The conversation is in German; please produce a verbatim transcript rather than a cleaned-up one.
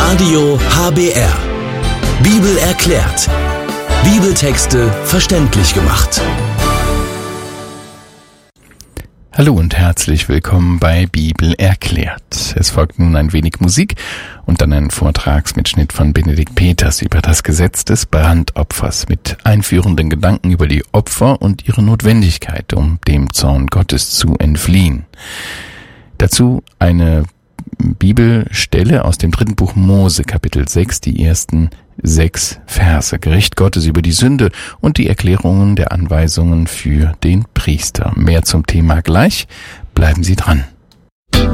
Radio H B R. Bibel erklärt. Bibeltexte verständlich gemacht. Hallo und herzlich willkommen bei Bibel erklärt. Es folgt nun ein wenig Musik und dann ein Vortragsmitschnitt von Benedikt Peters über das Gesetz des Brandopfers mit einführenden Gedanken über die Opfer und ihre Notwendigkeit, um dem Zorn Gottes zu entfliehen. Dazu eine Bibelstelle aus dem dritten Buch Mose, Kapitel sechs, die ersten sechs Verse. Gericht Gottes über die Sünde und die Erklärungen der Anweisungen für den Priester. Mehr zum Thema gleich. Bleiben Sie dran.